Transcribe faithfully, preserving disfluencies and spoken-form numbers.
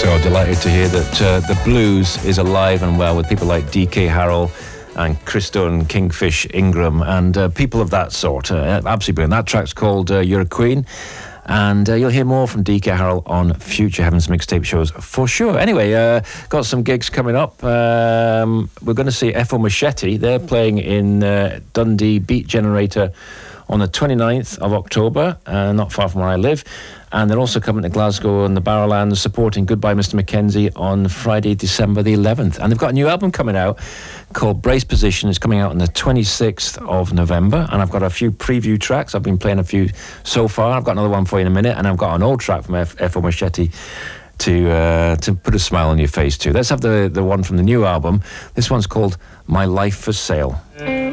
So delighted to hear that uh, the blues is alive and well with people like D K Harrell and Christo and Kingfish Ingram and uh, people of that sort. Uh, absolutely brilliant. That track's called uh, You're a Queen. And uh, you'll hear more from D K Harrell on future Heavens Mixtape shows for sure. Anyway, uh, got some gigs coming up. Um, we're going to see F O Machete. They're playing in uh, Dundee Beat Generator on the twenty-ninth of October, uh, not far from where I live. And they're also coming to Glasgow and the Barrowlands supporting Goodbye Mister Mackenzie on Friday, December the eleventh. And they've got a new album coming out called Brace Position. It's coming out on the twenty-sixth of November. And I've got a few preview tracks. I've been playing a few so far. I've got another one for you in a minute. And I've got an old track from F- F O Machete to uh, to put a smile on your face too. Let's have the, the one from the new album. This one's called My Life for Sale.